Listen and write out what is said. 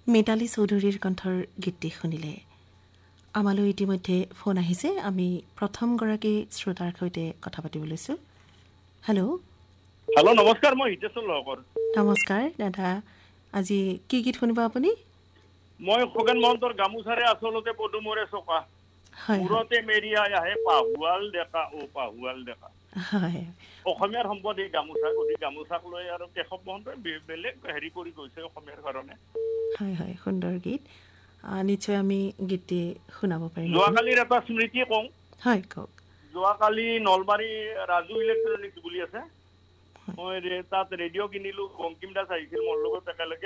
মিতালী চৌধুৰীৰ কণ্ঠৰ গীতটি শুনিলে আমালৈ ইতিমধ্যে ফোন আহিছে আমি প্ৰথমগৰাকী শ্ৰোতাৰ সৈতে কথা পাতিব লৈছোঁ হেল্ল' হেল্ল' নমস্কাৰ মই হিতেশ্বৰ লহকৰ নমস্কাৰ দাদা আজি কি গীত শুনিব আপুনি মই খগেন মহন্তৰ গামোচাৰে আচলতে পদুমৰে চকা হয় মূৰতে মেৰিয়াই আহে পাহুৱাল ডেকা পাহুৱাল ডেকা হয় অসমীয়াৰ সম্পদ এই গামোচা গতিকে গামোচাক লৈ আৰু কেশৱ মহন্তই বেলেগ হেৰি কৰি গৈছে অসমীয়াৰ কাৰণে হয় হয় সুন্দৰ গীত নিশ্চয় আমি গীতটি শুনাব পাৰিম যোৱাকালিৰ এটা স্মৃতি কওঁ হয় কওক যোৱাকালি নলবাৰী ৰাজু ইলেক্ট্ৰনিক্স বুলি আছে মই তাত ৰেডিঅ' কিনিলো বংকিম দাস আহিছিল মোৰ লগত একেলগে